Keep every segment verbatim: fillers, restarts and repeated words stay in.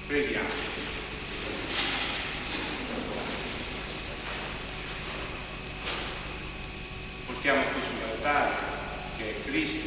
Preghiamo. Portiamo qui sull'altare, che è Cristo,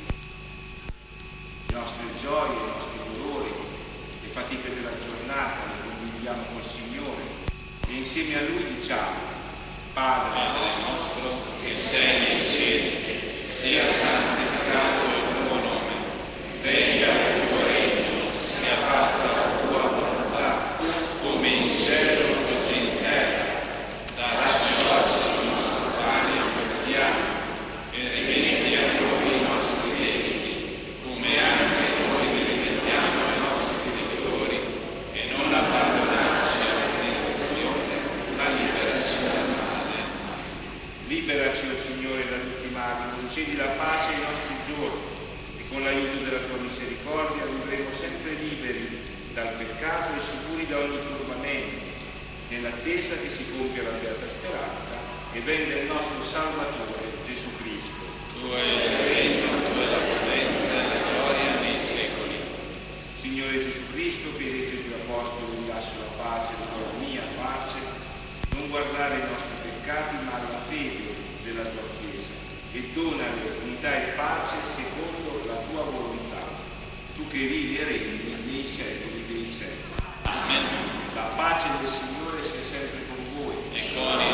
le nostre gioie, i nostri dolori, le fatiche della giornata, le condividiamo col Signore e insieme a Lui diciamo: Padre nostro che sei nei cieli, sia santificato il tuo nome, venga il tuo regno, sia fatta la tua volontà, come in cielo così in terra. Dacci oggi il nostro pane quotidiano e rimetti a noi i nostri debiti, come anche noi li rimettiamo ai nostri debitori, e non abbandonarci alla tentazione, ma liberaci dal male. Liberaci, o Signore, da tutti i mali, concedi la pace ai nostri giorni e con l'aiuto della tua misericordia vivremo sempre liberi dal peccato e sicuri da ogni turbamento, nell'attesa che si compia la beata speranza e venga il nostro Salvatore Gesù Cristo. Tu hai il regno, tu hai la potenza e la gloria nei secoli. Signore Gesù Cristo, che hai detto ai tuoi apostoli: vi lascio la pace, la mia pace, non guardare i nostri peccati ma alla fede della tua Chiesa e donale unità e pace secondo la tua volontà, tu che vivi e regni nei secoli dei secoli. Amen. La pace del Signore sia sempre con voi E con